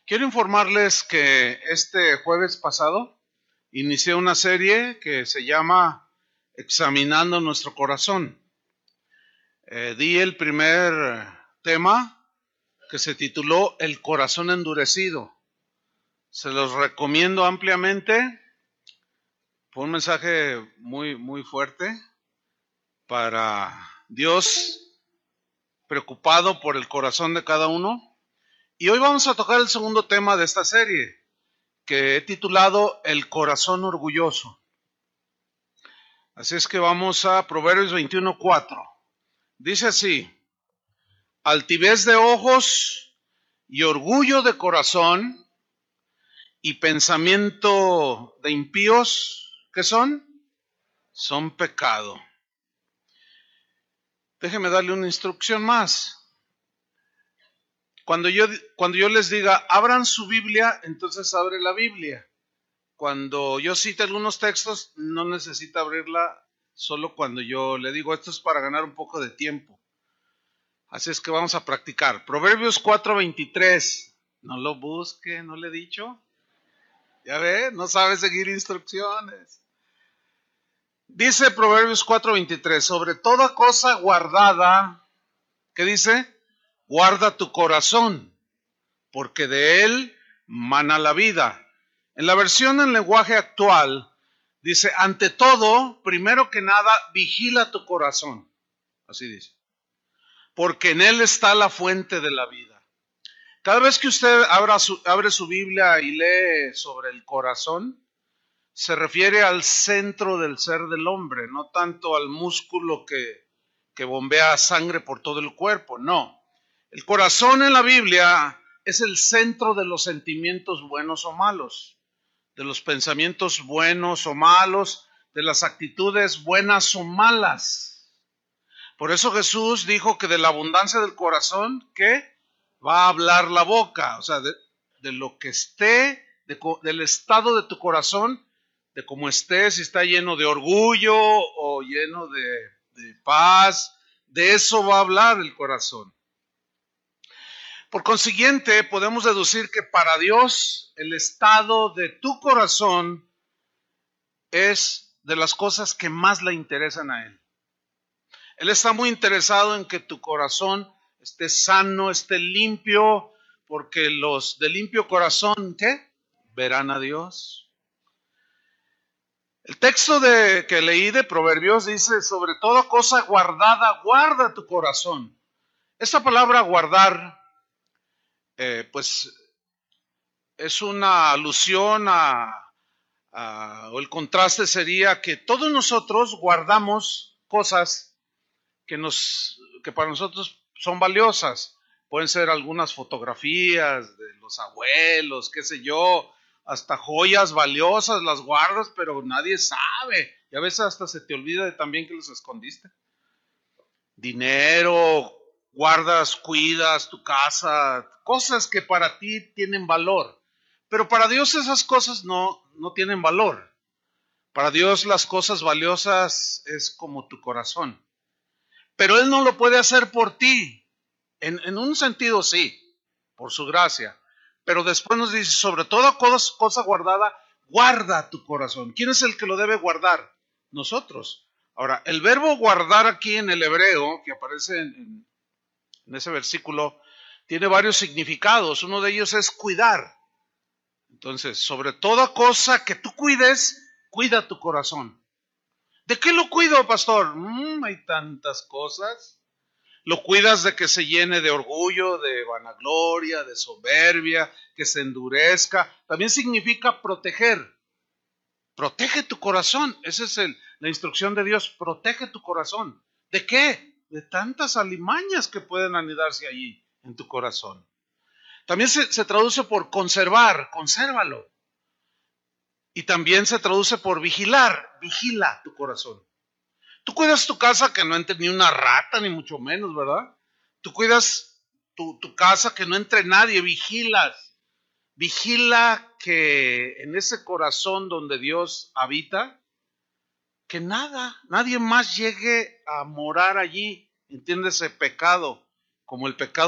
Quiero informarles que este jueves pasado inicié una serie que se llama Examinando nuestro corazón. Di el primer tema que se tituló El corazón endurecido. Se los recomiendo ampliamente. Fue un mensaje muy fuerte para Dios, preocupado por el corazón de cada uno. Y hoy vamos a tocar el segundo tema de esta serie, que he titulado El corazón orgulloso. Así es que vamos a Proverbios 21:4. Dice así: altivez de ojos y orgullo de corazón y pensamiento de impíos, ¿qué son? Son pecado. Déjeme darle una instrucción más. Cuando yo les diga, abran su Biblia, entonces abre la Biblia. Cuando yo cite algunos textos, no necesita abrirla solo cuando yo le digo. Esto es para ganar un poco de tiempo. Así es que vamos a practicar. Proverbios 4:23. No lo busque, ¿no le he dicho? Ya ve, no sabe seguir instrucciones. Dice Proverbios 4:23, sobre toda cosa guardada, ¿qué dice? Guarda tu corazón, porque de él mana la vida. En la versión en lenguaje actual, dice, ante todo, primero que nada, vigila tu corazón. Así dice. Porque en él está la fuente de la vida. Cada vez que usted abre su Biblia y lee sobre el corazón, se refiere al centro del ser del hombre, no tanto al músculo que bombea sangre por todo el cuerpo, no. El corazón en la Biblia es el centro de los sentimientos buenos o malos, de los pensamientos buenos o malos, de las actitudes buenas o malas. Por eso Jesús dijo que de la abundancia del corazón, ¿qué? Va a hablar la boca, o sea, de lo que esté, del estado de tu corazón, de cómo esté, si está lleno de orgullo o lleno de paz, de eso va a hablar el corazón. Por consiguiente, podemos deducir que para Dios el estado de tu corazón es de las cosas que más le interesan a Él. Él está muy interesado en que tu corazón esté sano, esté limpio, porque los de limpio corazón, ¿qué? Verán a Dios. El texto que leí de Proverbios dice, sobre toda cosa guardada, guarda tu corazón. Esta palabra guardar, pues es una alusión o el contraste sería que todos nosotros guardamos cosas que para nosotros son valiosas. Pueden ser algunas fotografías de los abuelos, qué sé yo, hasta joyas valiosas las guardas, pero nadie sabe. Y a veces hasta se te olvida también que los escondiste. Dinero, guardas, cuidas tu casa, cosas que para ti tienen valor. Pero para Dios esas cosas no tienen valor. Para Dios las cosas valiosas es como tu corazón. Pero Él no lo puede hacer por ti. En un sentido sí, por su gracia. Pero después nos dice, sobre toda cosa guardada, guarda tu corazón. ¿Quién es el que lo debe guardar? Nosotros. Ahora, el verbo guardar aquí en el hebreo, que aparece en ese versículo, tiene varios significados. Uno de ellos es cuidar. Entonces, sobre toda cosa que tú cuides, cuida tu corazón. ¿De qué lo cuido, pastor? Hay tantas cosas. Lo cuidas de que se llene de orgullo, de vanagloria, de soberbia, que se endurezca. También significa proteger. Protege tu corazón. Esa es la instrucción de Dios. Protege tu corazón. ¿De qué? De tantas alimañas que pueden anidarse allí en tu corazón. También se traduce por conservar. Consérvalo. Y también se traduce por vigilar. Vigila tu corazón. Tú cuidas tu casa que no entre ni una rata, ni mucho menos, ¿verdad? Tú cuidas tu casa que no entre nadie, vigilas. Vigila que en ese corazón donde Dios habita, que nadie más llegue a morar allí. Entiéndese, pecado, como el pecado